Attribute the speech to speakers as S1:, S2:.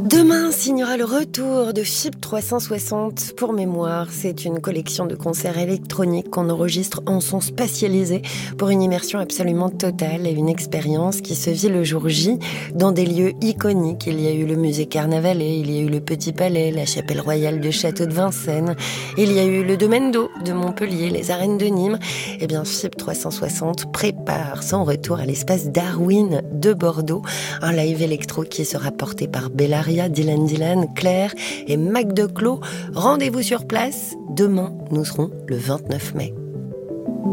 S1: Demain signera le retour de FIP 360. Pour mémoire, c'est une collection de concerts électroniques qu'on enregistre en son spatialisé pour une immersion absolument totale et une expérience qui se vit le jour J dans des lieux iconiques. Il y a eu le musée Carnavalet, il y a eu le Petit Palais, la chapelle royale du château de Vincennes, il y a eu le domaine d'eau de Montpellier, les arènes de Nîmes. Eh bien, FIP 360 prépare son retour à l'espace Darwin de Bordeaux, un live électro qui sera porté par Bellaria, Dylan, Claire et Mac Declos. Rendez-vous sur place. Demain, nous serons le 29 mai.